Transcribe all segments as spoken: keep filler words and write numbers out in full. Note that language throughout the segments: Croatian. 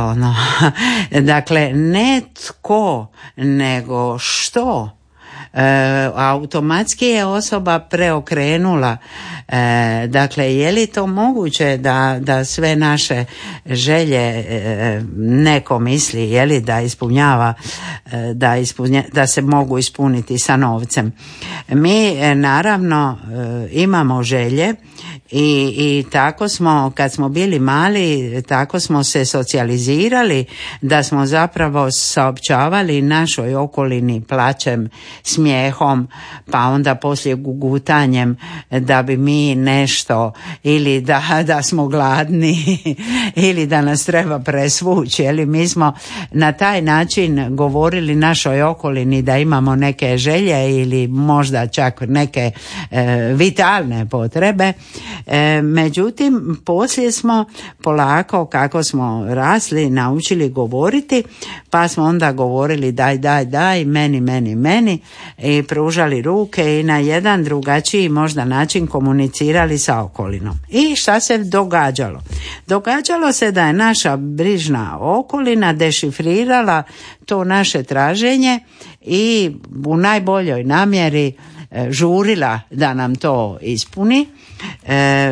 ono, dakle ne tko, nego što. E, automatski je osoba preokrenula. E, dakle, je li to moguće da, da sve naše želje e, neko misli, je li da ispunjava, e, da, ispunja, da se mogu ispuniti sa novcem? Mi e, naravno e, imamo želje i, i tako smo, kad smo bili mali, tako smo se socijalizirali da smo zapravo saopćavali našoj okolini plačem, smijehom, pa onda poslije gugutanjem da bi mi nešto, ili da, da smo gladni ili da nas treba presvući. Ili mi smo na taj način govorili našoj okolini da imamo neke želje ili možda čak neke e, vitalne potrebe. E, međutim, poslije smo polako, kako smo rasli, naučili govoriti, pa smo onda govorili daj, daj, daj, meni, meni, meni, i pružali ruke i na jedan drugačiji možda način komunicirali sa okolinom. I šta se događalo? Događalo se da je naša brižna okolina dešifrirala to naše traženje i u najboljoj namjeri žurila da nam to ispuni. E,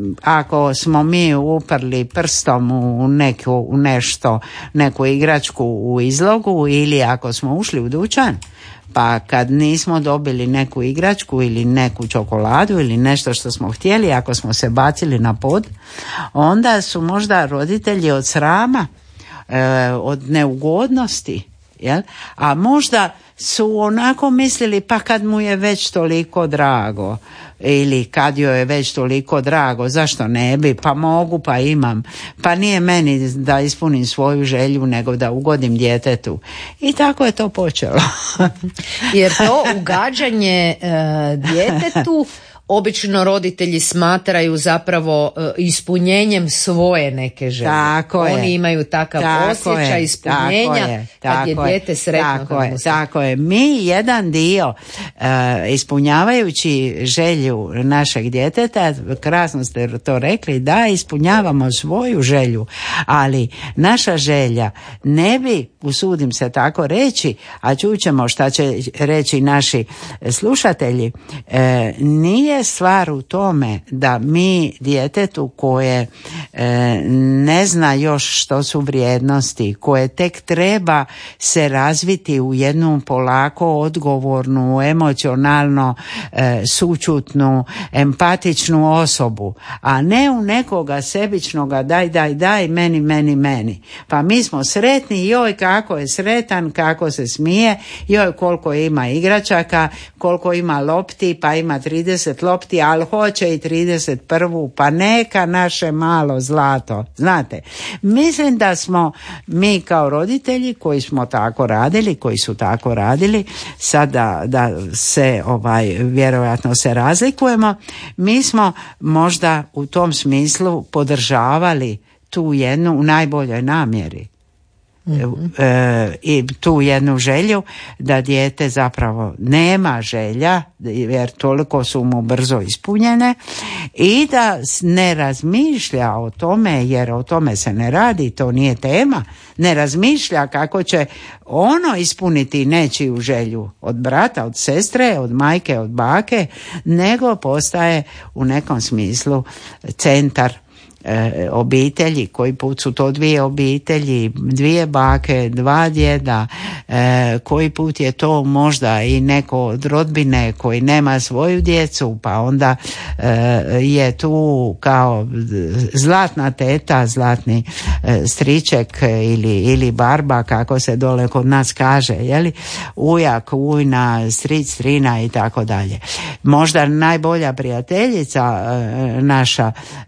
ako smo mi uprli prstom u, neku, u nešto, neku igračku u izlogu, ili ako smo ušli u dućan, pa kad nismo dobili neku igračku ili neku čokoladu ili nešto što smo htjeli, ako smo se bacili na pod, onda su možda roditelji od srama, e, od neugodnosti, jel? A možda su onako mislili, pa kad mu je već toliko drago, ili kad joj je već toliko drago, zašto ne bi, pa mogu, pa imam, pa nije meni da ispunim svoju želju nego da ugodim djetetu. I tako je to počelo. Jer to ugađanje e, djetetu obično roditelji smatraju zapravo uh, ispunjenjem svoje neke želje. Tako Oni je. imaju takav tako osjećaj je, ispunjenja tako je, kad tako je dijete sretno. Tako je, tako je. Mi jedan dio uh, ispunjavajući želju našeg djeteta, krasno ste to rekli, da ispunjavamo svoju želju, ali naša želja ne bi, usudim se tako reći, a čućemo šta će reći naši slušatelji, uh, nije stvar u tome da mi djetetu koje e, ne zna još što su vrijednosti, koje tek treba se razviti u jednu polako odgovornu, emocionalno e, sućutnu, empatičnu osobu, a ne u nekoga sebičnoga daj, daj, daj, meni, meni, meni. Pa mi smo sretni, joj kako je sretan, kako se smije, joj koliko ima igračaka, koliko ima lopti, pa ima trideset lopti, ali hoće i trideset prvu, pa neka naše malo zlato. Znate, mislim da smo mi kao roditelji koji smo tako radili, koji su tako radili, sada da se ovaj vjerojatno se razlikujemo, mi smo možda u tom smislu podržavali tu jednu u najboljoj namjeri. Mm-hmm. E, i tu jednu želju da dijete zapravo nema želja jer toliko su mu brzo ispunjene i da ne razmišlja o tome, jer o tome se ne radi, to nije tema, ne razmišlja kako će ono ispuniti nečiju želju od brata, od sestre, od majke, od bake, nego postaje u nekom smislu centar E, obitelji, koji put su to dvije obitelji, dvije bake, dva djeda, e, koji put je to možda i neko od rodbine koji nema svoju djecu, pa onda e, je tu kao zlatna teta, zlatni e, striček ili, ili barba, kako se dole kod nas kaže, jeli? Ujak, ujna, stric, strina i tako dalje. Možda najbolja prijateljica e, naša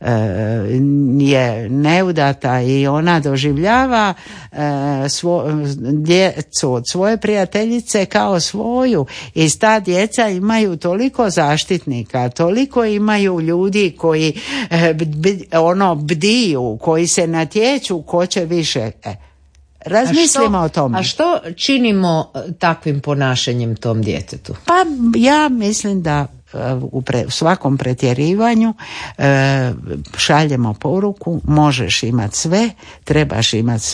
e, je neudata i ona doživljava e, svo, djecu od svoje prijateljice kao svoju i ta djeca imaju toliko zaštitnika, toliko imaju ljudi koji e, b, ono bdiju, koji se natječu ko će više. E, razmislimo o tome. A što činimo takvim ponašanjem tom djetetu? Pa ja mislim da u, pre, u svakom pretjerivanju e, šaljemo poruku, možeš imati sve, trebaš imati sve.